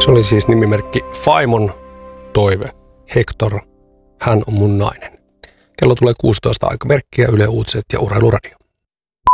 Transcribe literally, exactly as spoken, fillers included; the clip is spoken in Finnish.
Se oli siis nimimerkki Faimon toive. Hector, hän on mun nainen. Kello tulee kuusitoista aikamerkkiä, Yle Uutiset ja Urheiluradio.